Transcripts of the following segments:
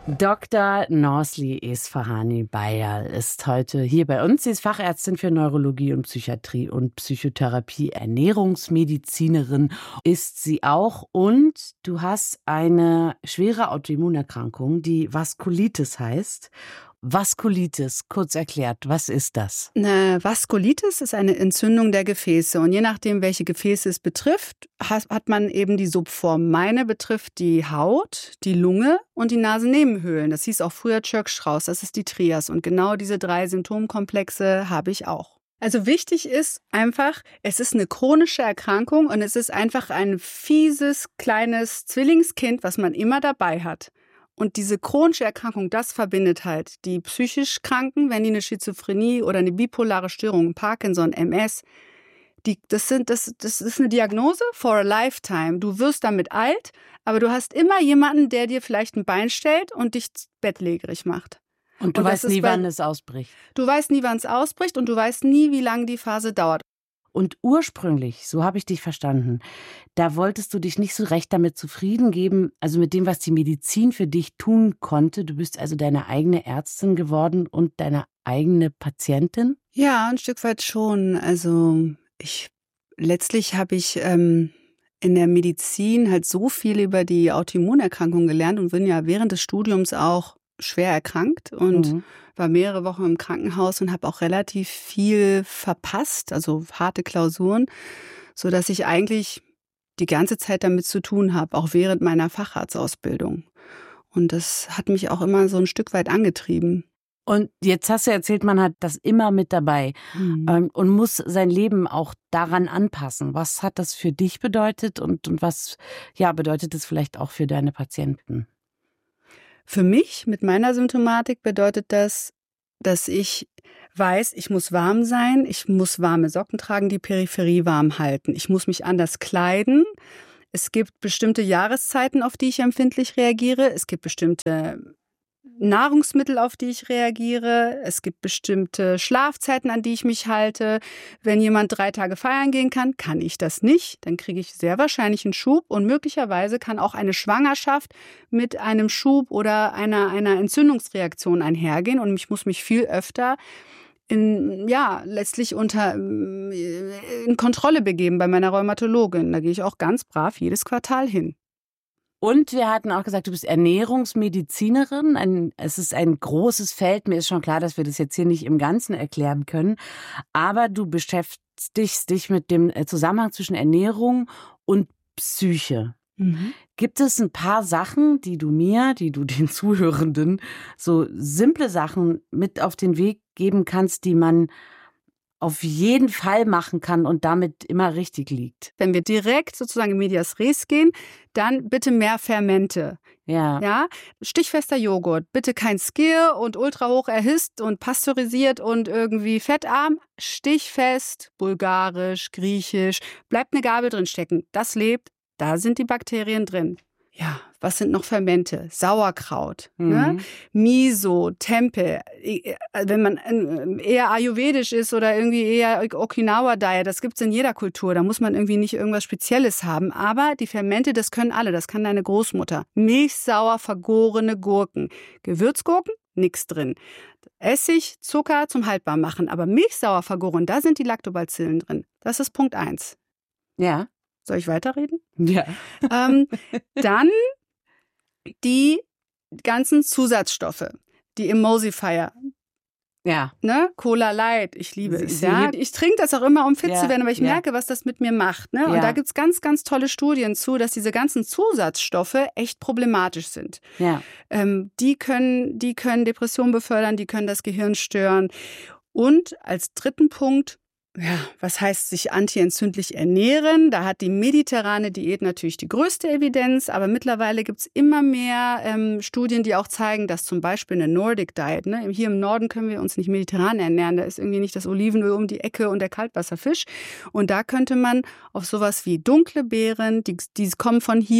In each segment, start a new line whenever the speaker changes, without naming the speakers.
Dr. Nazli Esfahani Bayal ist heute hier bei uns. Sie ist Fachärztin für Neurologie und Psychiatrie und Psychotherapie, Ernährungsmedizinerin ist sie auch. Und du hast eine schwere Autoimmunerkrankung, die Vaskulitis heißt. Vaskulitis, kurz erklärt, was ist das?
Vaskulitis ist eine Entzündung der Gefäße und je nachdem, welche Gefäße es betrifft, hat man eben die Subform. Meine betrifft die Haut, die Lunge und die Nasennebenhöhlen. Das hieß auch früher Church-Strauss, das ist die Trias und genau diese 3 Symptomkomplexe habe ich auch. Also wichtig ist einfach, es ist eine chronische Erkrankung und es ist einfach ein fieses, kleines Zwillingskind, was man immer dabei hat. Und diese chronische Erkrankung, das verbindet halt die psychisch Kranken, wenn die eine Schizophrenie oder eine bipolare Störung, Parkinson, MS, das ist eine Diagnose for a lifetime. Du wirst damit alt, aber du hast immer jemanden, der dir vielleicht ein Bein stellt und dich bettlägerig macht.
Und du weißt nie, wann es ausbricht.
Du weißt nie, wann es ausbricht und du weißt nie, wie lange die Phase dauert.
Und ursprünglich, so habe ich dich verstanden, da wolltest du dich nicht so recht damit zufrieden geben, also mit dem, was die Medizin für dich tun konnte. Du bist also deine eigene Ärztin geworden und deine eigene Patientin?
Ja, ein Stück weit schon. Also letztlich habe ich in der Medizin halt so viel über die Autoimmunerkrankung gelernt und bin ja während des Studiums auch schwer erkrankt und war mehrere Wochen im Krankenhaus und habe auch relativ viel verpasst, also harte Klausuren, sodass ich eigentlich die ganze Zeit damit zu tun habe, auch während meiner Facharztausbildung. Und das hat mich auch immer so ein Stück weit angetrieben.
Und jetzt hast du erzählt, man hat das immer mit dabei und muss sein Leben auch daran anpassen. Was hat das für dich bedeutet und was bedeutet es vielleicht auch für deine Patienten?
Für mich mit meiner Symptomatik bedeutet das, dass ich weiß, ich muss warm sein, ich muss warme Socken tragen, die Peripherie warm halten. Ich muss mich anders kleiden. Es gibt bestimmte Jahreszeiten, auf die ich empfindlich reagiere. Es gibt bestimmte Nahrungsmittel, auf die ich reagiere. Es gibt bestimmte Schlafzeiten, an die ich mich halte. Wenn jemand 3 Tage feiern gehen kann ich das nicht. Dann kriege ich sehr wahrscheinlich einen Schub und möglicherweise kann auch eine Schwangerschaft mit einem Schub oder einer Entzündungsreaktion einhergehen und ich muss mich viel öfter letztlich in Kontrolle begeben bei meiner Rheumatologin. Da gehe ich auch ganz brav jedes Quartal hin.
Und wir hatten auch gesagt, du bist Ernährungsmedizinerin. Es ist ein großes Feld. Mir ist schon klar, dass wir das jetzt hier nicht im Ganzen erklären können. Aber du beschäftigst dich mit dem Zusammenhang zwischen Ernährung und Psyche. Gibt es ein paar Sachen, die du den Zuhörenden, so simple Sachen mit auf den Weg geben kannst, die man auf jeden Fall machen kann und damit immer richtig liegt?
Wenn wir direkt sozusagen in medias res gehen, dann bitte mehr Fermente. Ja? Stichfester Joghurt, bitte kein Skyr und ultra hoch erhitzt und pasteurisiert und irgendwie fettarm. Stichfest, bulgarisch, griechisch, bleibt eine Gabel drin stecken. Das lebt, da sind die Bakterien drin. Ja, was sind noch Fermente? Sauerkraut, ne? Miso, Tempeh. Wenn man eher ayurvedisch ist oder irgendwie eher Okinawa-Diet, das gibt's in jeder Kultur. Da muss man irgendwie nicht irgendwas Spezielles haben. Aber die Fermente, das können alle. Das kann deine Großmutter. Milchsauer vergorene Gurken. Gewürzgurken, nix drin. Essig, Zucker zum haltbar machen. Aber milchsauer vergoren, da sind die Lactobacillen drin. Das ist Punkt 1.
Ja.
Soll ich weiterreden?
Ja.
Dann die ganzen Zusatzstoffe, die Emulsifier.
Ja.
Ne? Cola Light, ich liebe es. Ja? Ich trinke das auch immer, um fit zu werden, aber ich merke, was das mit mir macht. Ne? Und da gibt's ganz, ganz tolle Studien zu, dass diese ganzen Zusatzstoffe echt problematisch sind.
Ja.
Die können Depressionen befördern, die können das Gehirn stören. Und als dritten Punkt, was heißt sich antientzündlich ernähren? Da hat die mediterrane Diät natürlich die größte Evidenz, aber mittlerweile gibt's immer mehr Studien, die auch zeigen, dass zum Beispiel eine Nordic Diet, ne? Hier im Norden können wir uns nicht mediterran ernähren, da ist irgendwie nicht das Olivenöl um die Ecke und der Kaltwasserfisch. Und da könnte man auf sowas wie dunkle Beeren, die kommen von hier,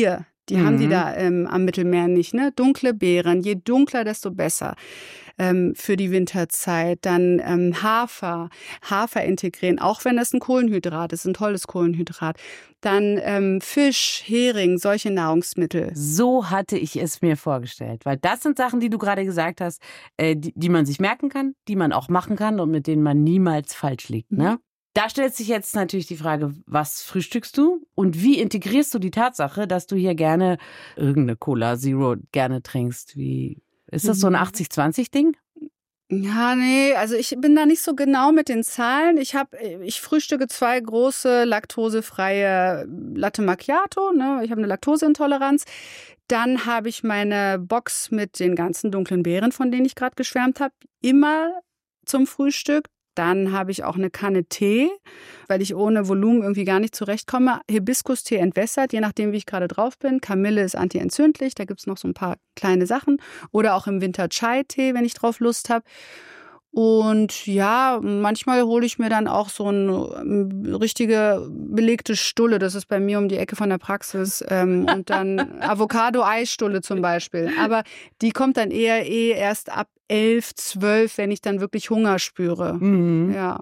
Die haben die da am Mittelmeer nicht, ne? Dunkle Beeren, je dunkler, desto besser für die Winterzeit. Dann Hafer integrieren, auch wenn das ein Kohlenhydrat ist, ein tolles Kohlenhydrat. Dann Fisch, Hering, solche Nahrungsmittel.
So hatte ich es mir vorgestellt, weil das sind Sachen, die du gerade gesagt hast, die man sich merken kann, die man auch machen kann und mit denen man niemals falsch liegt, ne? Da stellt sich jetzt natürlich die Frage, was frühstückst du und wie integrierst du die Tatsache, dass du hier gerne irgendeine Cola Zero gerne trinkst? Ist das so ein 80-20-Ding?
Ja, nee, also ich bin da nicht so genau mit den Zahlen. Ich frühstücke 2 große laktosefreie Latte Macchiato, ne? Ich habe eine Laktoseintoleranz. Dann habe ich meine Box mit den ganzen dunklen Beeren, von denen ich gerade geschwärmt habe, immer zum Frühstück. Dann habe ich auch eine Kanne Tee, weil ich ohne Volumen irgendwie gar nicht zurechtkomme. Hibiskus-Tee entwässert, je nachdem, wie ich gerade drauf bin. Kamille ist antientzündlich, da gibt es noch so ein paar kleine Sachen. Oder auch im Winter Chai-Tee, wenn ich drauf Lust habe. Und ja, manchmal hole ich mir dann auch so eine richtige belegte Stulle. Das ist bei mir um die Ecke von der Praxis. Und dann Avocado-Eisstulle zum Beispiel. Aber die kommt dann eher erst ab 11, 12, wenn ich dann wirklich Hunger spüre. Mhm. Ja.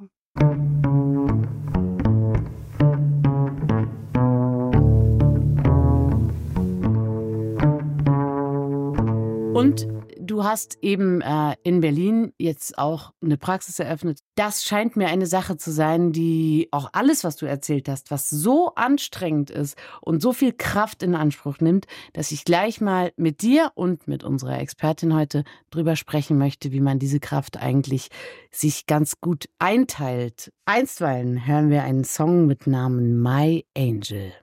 Und du hast eben in Berlin jetzt auch eine Praxis eröffnet. Das scheint mir eine Sache zu sein, die auch alles, was du erzählt hast, was so anstrengend ist und so viel Kraft in Anspruch nimmt, dass ich gleich mal mit dir und mit unserer Expertin heute drüber sprechen möchte, wie man diese Kraft eigentlich sich ganz gut einteilt. Einstweilen hören wir einen Song mit Namen My Angel.